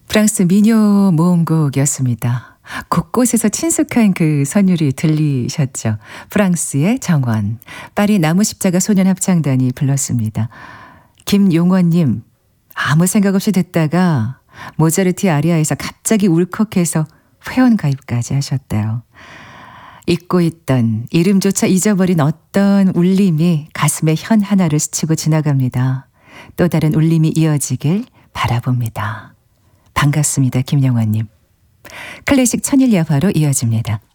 프랑스 미녀 모음곡이었습니다. 곳곳에서 친숙한 그 선율이 들리셨죠. 프랑스의 정원, 파리 나무십자가 소년합창단이 불렀습니다. 김용원님, 아무 생각 없이 듣다가 모차르트 아리아에서 갑자기 울컥해서 회원가입까지 하셨대요. 잊고 있던 이름조차 잊어버린 어떤 울림이 가슴의 현 하나를 스치고 지나갑니다. 또 다른 울림이 이어지길 바라봅니다. 반갑습니다. 김영환님. 클래식 천일야화로 이어집니다.